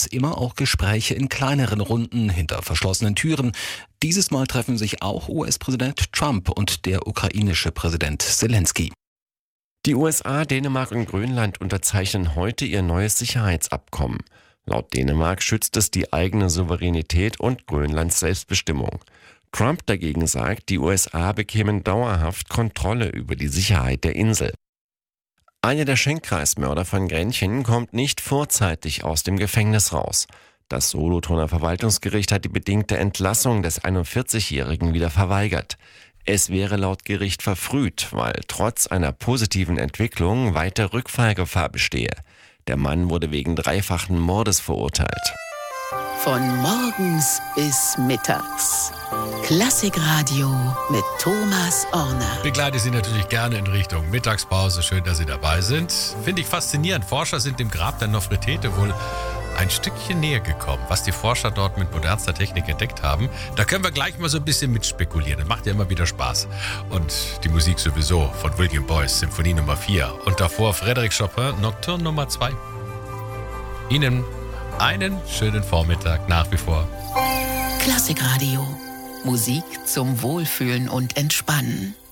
immer auch Gespräche in kleineren Runden hinter verschlossenen Türen. Dieses Mal treffen sich auch US-Präsident Trump und der ukrainische Präsident Zelensky. Die USA, Dänemark und Grönland unterzeichnen heute ihr neues Sicherheitsabkommen. Laut Dänemark schützt es die eigene Souveränität und Grönlands Selbstbestimmung. Trump dagegen sagt, die USA bekämen dauerhaft Kontrolle über die Sicherheit der Insel. Einer der Schenkkreismörder von Grenchen kommt nicht vorzeitig aus dem Gefängnis raus. Das Solothurner Verwaltungsgericht hat die bedingte Entlassung des 41-Jährigen wieder verweigert. Es wäre laut Gericht verfrüht, weil trotz einer positiven Entwicklung weiter Rückfallgefahr bestehe. Der Mann wurde wegen dreifachen Mordes verurteilt. Von morgens bis mittags. Klassikradio mit Thomas Orner. Begleite Sie natürlich gerne in Richtung Mittagspause. Schön, dass Sie dabei sind. Finde ich faszinierend. Forscher sind dem Grab der Nofretete wohl ein Stückchen näher gekommen. Was die Forscher dort mit modernster Technik entdeckt haben, da können wir gleich mal so ein bisschen mitspekulieren. Das macht ja immer wieder Spaß. Und die Musik sowieso von William Boyce, Symphonie Nummer 4. Und davor Frédéric Chopin, Nocturne Nummer 2. Ihnen einen schönen Vormittag nach wie vor. Klassikradio. Musik zum Wohlfühlen und Entspannen.